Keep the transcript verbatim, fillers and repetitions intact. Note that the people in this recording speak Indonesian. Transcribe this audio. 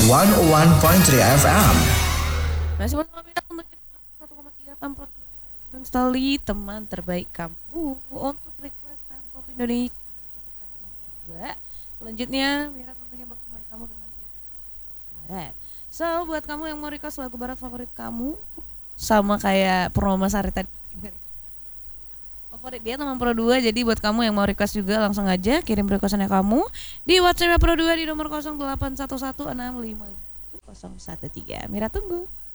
seratus satu tiga F M. Masih bersama Mira untuk satu koma tiga F M Bang Stali, teman terbaik kamu untuk request tempo Indonesia. Selanjutnya Mira tentunya bakal menemani kamu dengan barat. So buat kamu yang mau request lagu barat favorit kamu, sama kayak promo Mas Ari tadi, favorit dia teman Pro dua. Jadi buat kamu yang mau request juga langsung aja kirim requestannya kamu di WhatsApp Pro dua di nomor nol delapan satu satu enam lima lima nol satu tiga. Mira tunggu.